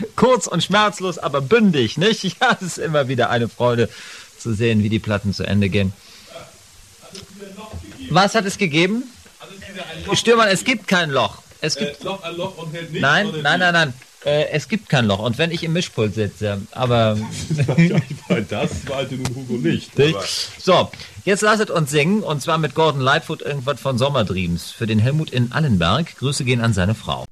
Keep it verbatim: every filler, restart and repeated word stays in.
Kurz und schmerzlos, aber bündig, nicht? Ja, es ist immer wieder eine Freude zu sehen, wie die Platten zu Ende gehen. Was hat es gegeben? Stürmann, es gibt kein Loch. Es gibt äh, Loch an Loch und hält nicht. Nein, nein, nein, nein. Äh, es gibt kein Loch. Und wenn ich im Mischpult sitze, aber... Das wollte nun Hugo nicht. So, jetzt lasset uns singen, und zwar mit Gordon Lightfoot irgendwas von Sommerdreams für den Helmut in Allenberg. Grüße gehen an seine Frau.